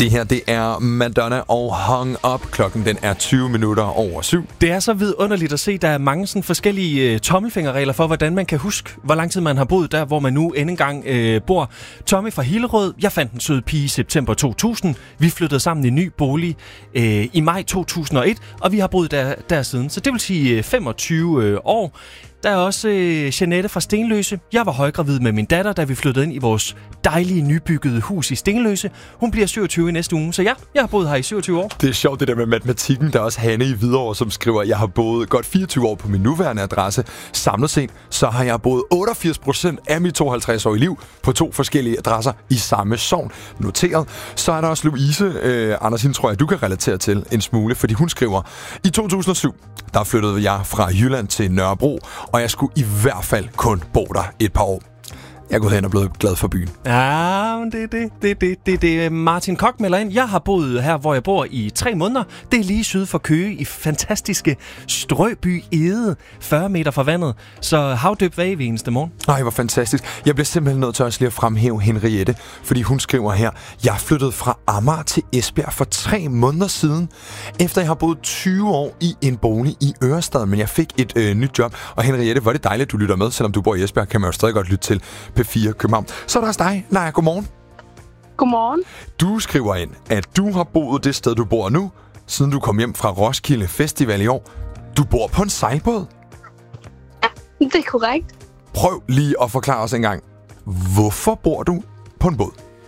Det her, det er Madonna og Hung Up. Klokken, den er 20 minutter over 7. Det er så vidunderligt at se, der er mange sådan forskellige tommelfingerregler for, hvordan man kan huske, hvor lang tid man har boet der, hvor man nu endnu engang bor. Tommy fra Hillerød, jeg fandt en sød pige i september 2000. Vi flyttede sammen i en ny bolig i maj 2001, og vi har boet der siden. Så det vil sige 25 år. Der er også Jeanette fra Stenløse. Jeg var højgravid med min datter, da vi flyttede ind i vores dejlige nybyggede hus i Stenløse. Hun bliver 27 i næste uge, så ja, jeg har boet her i 27 år. Det er sjovt, det der med matematikken. Der er også Hanne i Hvidovre, som skriver, at jeg har boet godt 24 år på min nuværende adresse. Samlet set, så har jeg boet 88% af mit 52-årige liv på 2 forskellige adresser i samme sogn. Noteret. Så er der også Louise. Anders, hende tror jeg, du kan relatere til en smule, fordi hun skriver, i 2007, der flyttede jeg fra Jylland til Nørrebro, og jeg skulle i hvert fald kun bo der et par år. Jeg er gået hen og blevet glad for byen. Ja, det er Martin Koch melder ind. Jeg har boet her, hvor jeg bor i 3 måneder. Det er lige syd for Køge i fantastiske Strøby Ede, 40 meter fra vandet. Så havdyb hver evig eneste morgen. Nej, hvor fantastisk. Jeg bliver simpelthen nødt til også lige at fremhæve Henriette, fordi hun skriver her, jeg flyttede fra Amager til Esbjerg for 3 måneder siden, efter jeg har boet 20 år i en bolig i Ørestad, men jeg fik et nyt job. Og Henriette, hvor er det dejligt, at du lytter med. Selvom du bor i Esbjerg, kan man jo stadig godt lytte til P4 København. Så er der også dig, Naja. Godmorgen. Godmorgen. Du skriver ind, at du har boet det sted, du bor nu, siden du kom hjem fra Roskilde Festival i år. Du bor på en sejlbåd. Ja, det er korrekt. Prøv lige at forklare os en gang. Hvorfor bor du på en båd?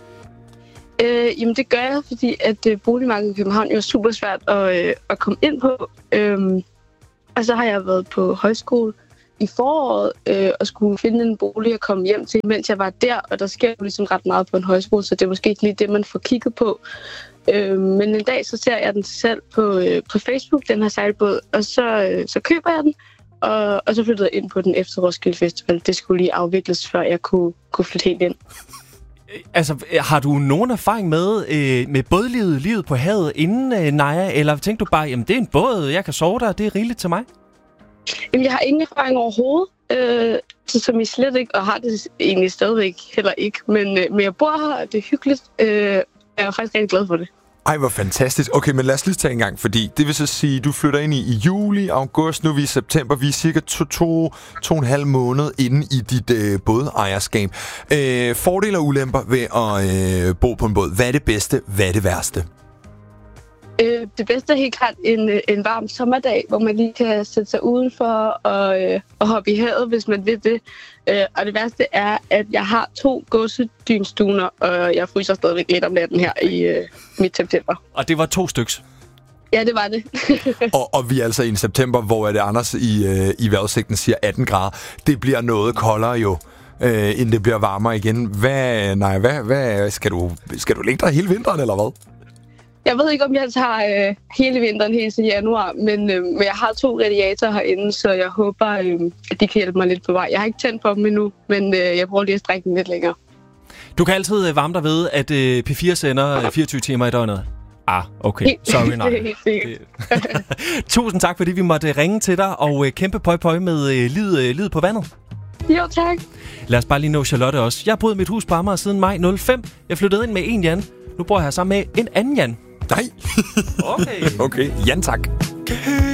Jamen det gør jeg, fordi at boligmarkedet i København jo er super svært at komme ind på. Og så har jeg været på højskole i foråret og skulle finde en bolig at komme hjem til, mens jeg var der. Og der sker jo ligesom ret meget på en højskole, så det er måske ikke lige det, man får kigget på. Men en dag så ser jeg den selv på Facebook, den her sejlbåd, og så køber jeg den. Og så flyttede jeg ind på den efter Roskilde Festival. Det skulle lige afvikles, før jeg kunne flytte helt ind. Altså, har du nogen erfaring med bådlivet på havet inden, Naja? Eller tænkte du bare, jamen det er en båd, jeg kan sove der, det er rigeligt til mig? Jamen, jeg har ingen erfaring overhovedet, som I slet ikke, og har det egentlig stadigvæk heller ikke. Men jeg bor her, og det er hyggeligt. Jeg er faktisk rigtig glad for det. Ej, hvor fantastisk. Okay, men lad os lige tage en gang, fordi det vil så sige, du flytter ind i juli, august, nu er vi i september. Vi er cirka 2,5 måneder inde i dit bådejerskab. Fordele og ulemper ved at bo på en båd. Hvad er det bedste? Hvad er det værste? Det bedste er helt klart en varm sommerdag, hvor man lige kan sætte sig udenfor og hoppe i havet, hvis man vil det. Og det værste er, at jeg har 2 gåsedynstuner, og jeg fryser stadigvæk lidt om natten her i midt september. Og det var 2 styks? Ja, det var det. og vi er altså i september, hvor det Anders i vejrudsigten siger 18 grader. Det bliver noget koldere jo, inden det bliver varmere igen. Hvad skal du ligge der hele vinteren, eller hvad? Jeg ved ikke, om jeg tager hele vinteren helt til januar, men jeg har 2 radiatorer herinde, så jeg håber, at de kan hjælpe mig lidt på vej. Jeg har ikke tændt på dem endnu, men jeg prøver lige at strække den lidt længere. Du kan altid varme dig ved, at P4 sender 24 timer i døgnet. Okay. Sorry, nej. Det er helt sikkert. Tusind tak, fordi vi måtte ringe til dig, og kæmpe pøj med livet på vandet. Jo, tak. Lad os bare lige nå Charlotte også. Jeg har boet mit hus på Amager siden maj 05. Jeg flyttede ind med en Jan. Nu bor jeg sammen med en anden Jan. Nej. Okay. Okay, Jan tak.